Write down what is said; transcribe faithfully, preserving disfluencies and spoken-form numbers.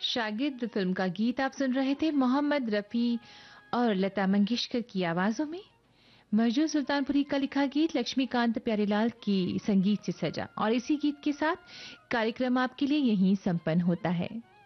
शागिर्द फिल्म का गीत आप सुन रहे थे मोहम्मद रफ़ी और लता मंगेशकर की आवाजों में। मजनू सुल्तानपुरी का लिखा गीत लक्ष्मीकांत प्यारेलाल की संगीत से सजा, और इसी गीत के साथ कार्यक्रम आपके लिए यहीं संपन्न होता है।